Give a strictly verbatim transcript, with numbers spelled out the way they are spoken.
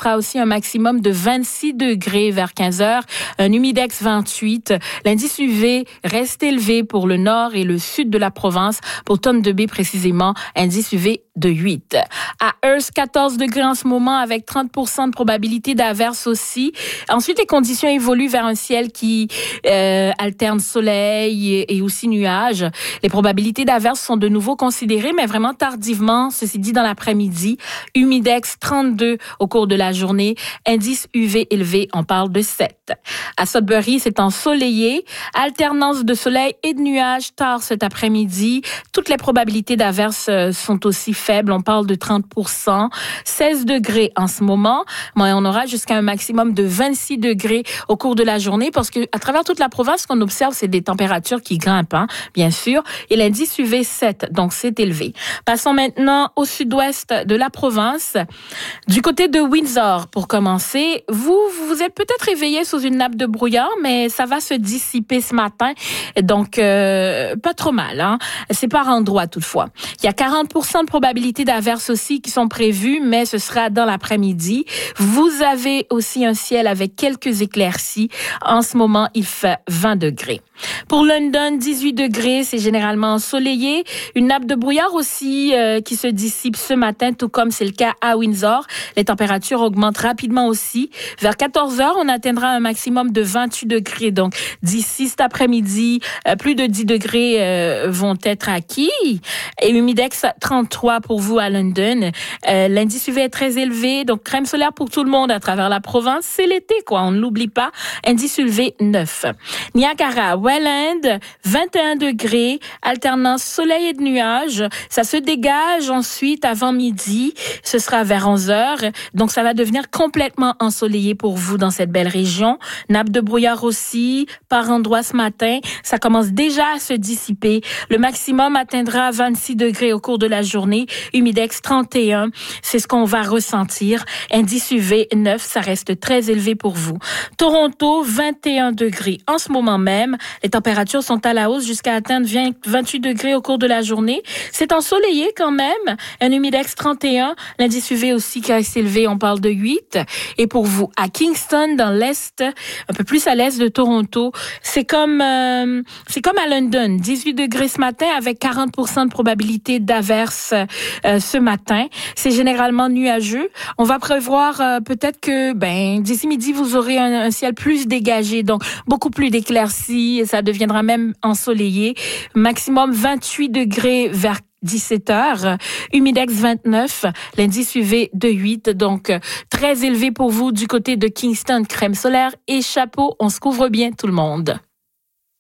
sera aussi un maximum de vingt-six degrés vers quinze heures, un humidex vingt-huit. L'indice U V reste élevé pour le nord et le sud de la province, pour Thunder Bay précisément, indice U V de huit. À Hearst, quatorze degrés en ce moment avec trente pour cent de probabilité d'averse aussi. Ensuite, les conditions évoluent vers un ciel qui euh, alterne soleil et, et aussi nuages. Les probabilités d'averse sont de nouveau considérées, mais vraiment tardivement, ceci dit dans l'après-midi. Humidex trente-deux au cours de la journée. Indice U V élevé, on parle de sept. À Sudbury, c'est ensoleillé. Alternance de soleil et de nuages tard cet après-midi. Toutes les probabilités d'averse sont aussi faibles. On parle de trente pour cent. seize degrés en ce moment. Mais on aura jusqu'à un maximum de vingt-six degrés au cours de la journée parce que à travers toute la province, ce qu'on observe, c'est des températures qui grimpent, hein, bien sûr. Et l'indice U V sept, donc c'est élevé. Passons maintenant au sud-ouest de la province. Du côté de Windsor, pour commencer, vous vous êtes peut-être réveillé sous une nappe de brouillard, mais ça va se dissiper ce matin. Donc, euh, pas trop mal, hein. C'est par endroit toutefois. Il y a quarante pour cent de probabilité d'averse aussi qui sont prévues, mais ce sera dans l'après-midi. Vous avez aussi un ciel avec quelques éclaircies. En ce moment, il fait vingt degrés. Pour London, dix-huit degrés, c'est généralement ensoleillé. Une nappe de brouillard aussi euh, qui se dissipe ce matin, tout comme c'est le cas à Windsor. Les températures augmentent rapidement aussi. Vers quatorze heures, on atteindra un maximum de vingt-huit degrés. Donc, d'ici cet après-midi, euh, plus de dix degrés euh, vont être acquis. Et humidex trente-trois pour vous à London. Euh, l'indice U V est très élevé, donc crème solaire pour tout le monde à travers la province. C'est l'été, quoi, on ne l'oublie pas. Indice U V neuf. Niagara, Welland, vingt et un degrés, alternance soleil et de nuages. Ça se dégage ensuite avant midi. Ce sera vers onze heures. Donc, ça va devenir complètement ensoleillé pour vous dans cette belle région. Nappe de brouillard aussi, par endroits ce matin. Ça commence déjà à se dissiper. Le maximum atteindra vingt-six degrés au cours de la journée. Humidex trente et un. C'est ce qu'on va ressentir. Indice U V neuf, ça reste très élevé pour vous. Toronto, vingt et un degrés. En ce moment même, les températures sont à la hausse jusqu'à atteindre vingt-huit degrés au cours de la journée. C'est ensoleillé quand même. Un humidex trente et un. L'indice U V aussi qui reste élevé, on parle de huit. Et pour vous, à Kingston, dans l'est, un peu plus à l'est de Toronto, c'est comme euh, c'est comme à London. dix-huit degrés ce matin avec quarante pour cent de probabilité d'averse euh, ce matin. C'est généralement nuageux. On va prévoir euh, peut-être que ben d'ici midi, vous aurez un, un ciel plus dégagé, donc beaucoup plus d'éclaircies. Ça deviendra même ensoleillé. Maximum vingt-huit degrés vers dix-sept heures. Humidex vingt-neuf, l'indice U V de huit, donc très élevé pour vous du côté de Kingston. Crème solaire et chapeau, on se couvre bien tout le monde.